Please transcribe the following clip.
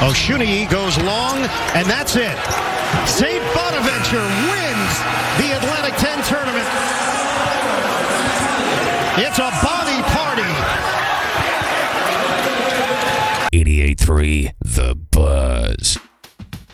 Oshuniyi goes long, and that's it. St. Bonaventure wins the Atlantic 10 tournament. It's a body party. 88.3 The